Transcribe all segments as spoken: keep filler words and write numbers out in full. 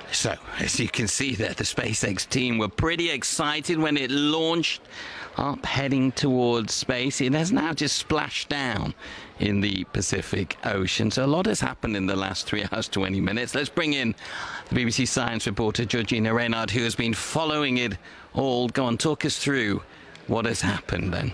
So, as you can see there, the SpaceX team were pretty excited when it launched up, heading towards space. It has now just splashed down in the Pacific Ocean. So a lot has happened in the last three hours, twenty minutes. Let's bring in the B B C science reporter, Georgina Reynard, who has been following it all. Go on, talk us through what has happened then.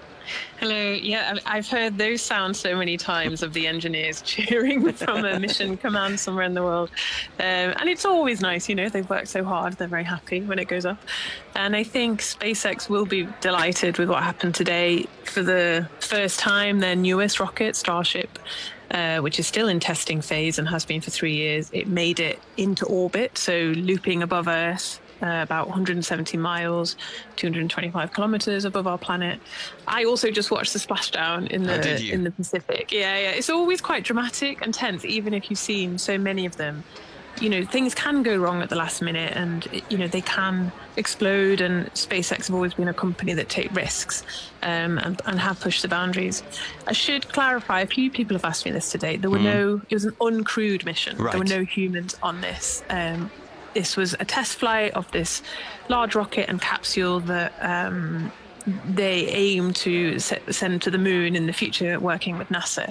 Hello. Yeah, I've heard those sounds so many times of the engineers cheering from a mission command somewhere in the world. Um, and it's always nice, you know, they've worked so hard. They're very happy when it goes up. And I think SpaceX will be delighted with what happened today. For the first time, their newest rocket, Starship, uh, which is still in testing phase and has been for three years, it made it into orbit, so looping above Earth. Uh, about one hundred seventy miles, two hundred twenty-five kilometers above our planet. I also just watched the splashdown in the oh, in the Pacific. Yeah, yeah. It's always quite dramatic and tense, even if you've seen so many of them. You know, things can go wrong at the last minute, and you know they can explode. And SpaceX have always been a company that take risks um, and, and have pushed the boundaries. I should clarify. A few people have asked me this today. There were mm. no. It was an uncrewed mission. Right. There were no humans on this. Um, This was a test flight of this large rocket and capsule that um, they aim to set, send to the moon in the future, working with NASA.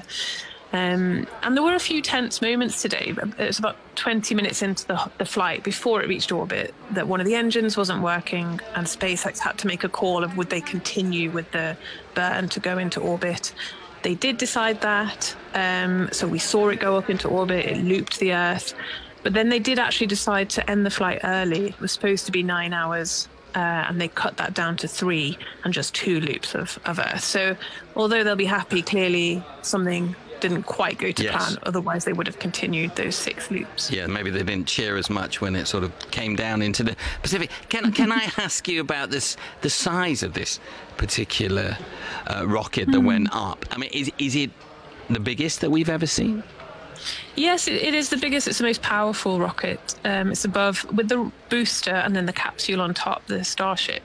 Um, and there were a few tense moments today. It was about twenty minutes into the, the flight before it reached orbit that one of the engines wasn't working, and SpaceX had to make a call of would they continue with the burn to go into orbit. They did decide that. Um, so we saw it go up into orbit. It looped the Earth. But then they did actually decide to end the flight early. It was supposed to be nine hours, uh, and they cut that down to three and just two loops of, of Earth. So although they'll be happy, clearly something didn't quite go to yes. plan. Otherwise, they would have continued those six loops. Yeah, maybe they didn't cheer as much when it sort of came down into the Pacific. Can can I ask you about this? The size of this particular uh, rocket that mm. went up. I mean, is is it the biggest that we've ever seen? Yes, it is the biggest. It's the most powerful rocket. Um, it's above, with the booster and then the capsule on top, the Starship.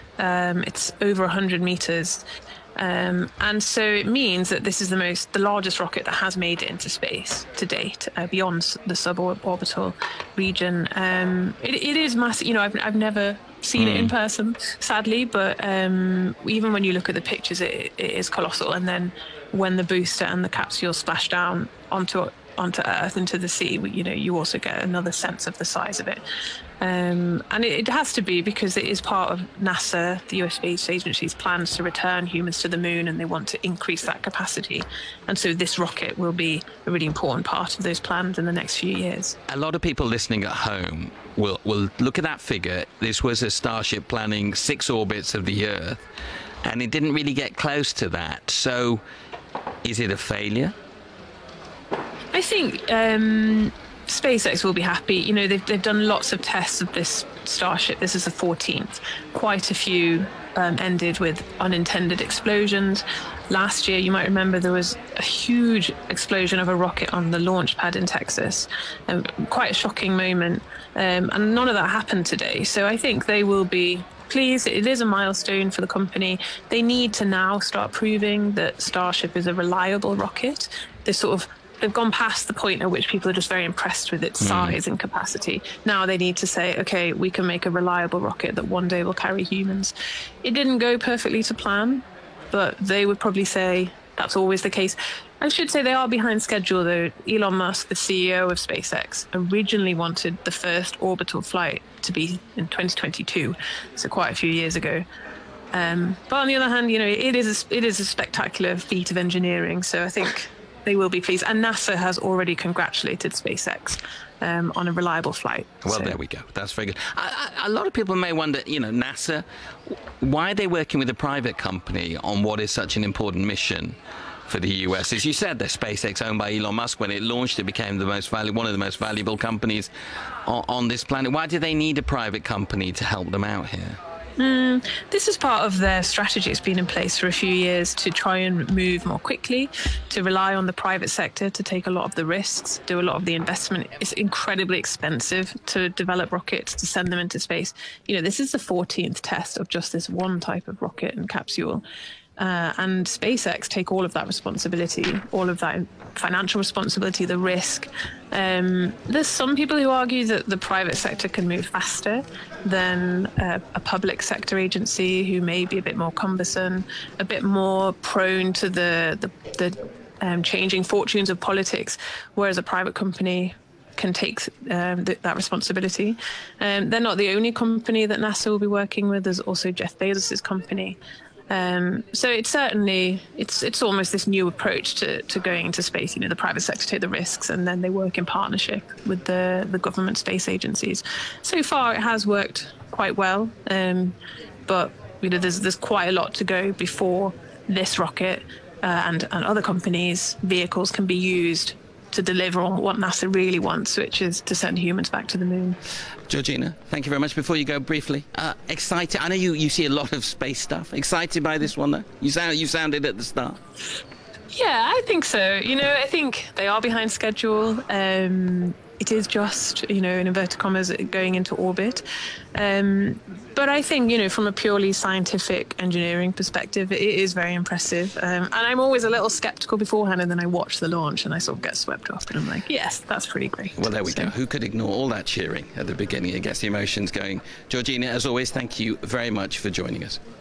Um, it's over one hundred meters. Um, and so it means that this is the most, the largest rocket that has made it into space to date, uh, beyond the suborbital region. Um, it, it is massive. You know, I've, I've never seen mm. it in person, sadly, but um, even when you look at the pictures, it, it is colossal. And then when the booster and the capsule splash down onto onto Earth, into the sea, you know, you also get another sense of the size of it. Um, and it, it has to be because it is part of NASA, the U S Space Agency's plans to return humans to the moon, and they want to increase that capacity. And so this rocket will be a really important part of those plans in the next few years. A lot of people listening at home will, will look at that figure. This was a Starship planning six orbits of the Earth, and it didn't really get close to that. So is it a failure? I think um, SpaceX will be happy. You know, they've, they've done lots of tests of this Starship. This is the fourteenth. Quite a few um, ended with unintended explosions. Last year, you might remember, there was a huge explosion of a rocket on the launch pad in Texas. Um, quite a shocking moment. Um, and none of that happened today. So I think they will be pleased. It is a milestone for the company. They need to now start proving that Starship is a reliable rocket. They sort of They've gone past the point at which people are just very impressed with its size mm. and capacity. Now they need to say, okay, we can make a reliable rocket that one day will carry humans. It didn't go perfectly to plan, but they would probably say that's always the case. I should say they are behind schedule, though. Elon Musk, the C E O of SpaceX, originally wanted the first orbital flight to be in twenty twenty-two, so quite a few years ago. Um, but on the other hand, you know, it is a, it is a spectacular feat of engineering, so I think they will be pleased. And NASA has already congratulated SpaceX um, on a reliable flight. Well, so there we go. That's very good. I, I, a lot of people may wonder, you know, NASA, why are they working with a private company on what is such an important mission for the U S? As you said, they're SpaceX, owned by Elon Musk. When it launched, it became the most valuable, one of the most valuable companies on, on this planet. Why do they need a private company to help them out here? Mm, this is part of their strategy. It's been in place for a few years to try and move more quickly, to rely on the private sector to take a lot of the risks, do a lot of the investment. It's incredibly expensive to develop rockets, to send them into space. You know, this is the fourteenth test of just this one type of rocket and capsule. Uh, and SpaceX take all of that responsibility, all of that financial responsibility, the risk. Um, there's some people who argue that the private sector can move faster than uh, a public sector agency, who may be a bit more cumbersome, a bit more prone to the the, the um, changing fortunes of politics, whereas a private company can take um, th- that responsibility. Um, they're not the only company that NASA will be working with. There's also Jeff Bezos' company. Um, so it's certainly, it's it's almost this new approach to, to going into space. You know, the private sector take the risks and then they work in partnership with the, the government space agencies. So far, it has worked quite well. Um, but, you know, there's, there's quite a lot to go before this rocket uh, and, and other companies' vehicles can be used to deliver on what NASA really wants, which is to send humans back to the moon. Georgina, thank you very much. Before you go, briefly, uh, excited? I know you, you see a lot of space stuff. Excited by this one, though? You sound you sounded at the start. Yeah, I think so. You know, I think they are behind schedule. Um, it is just, you know, in inverted commas, going into orbit. Um, but I think, you know, from a purely scientific engineering perspective, it is very impressive. Um, and I'm always a little skeptical beforehand, and then I watch the launch and I sort of get swept up and I'm like, yes, that's pretty great. Well, there we so. go. Who could ignore all that cheering at the beginning? It gets the emotions going. Georgina, as always, thank you very much for joining us.